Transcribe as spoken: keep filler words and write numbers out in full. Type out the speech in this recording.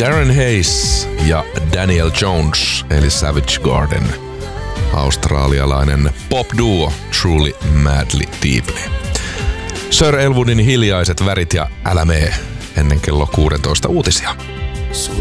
Darren Hayes ja Daniel Jones, eli Savage Garden. Australialainen pop-duo Truly Madly Deeply. Sir Elwoodin Hiljaiset värit ja Älä mee ennen kello kuusitoista uutisia.